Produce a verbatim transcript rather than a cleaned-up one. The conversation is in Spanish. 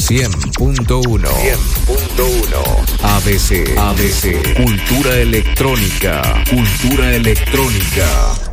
cien punto uno. cien punto uno. A B C. A B C. Cultura electrónica. Cultura electrónica.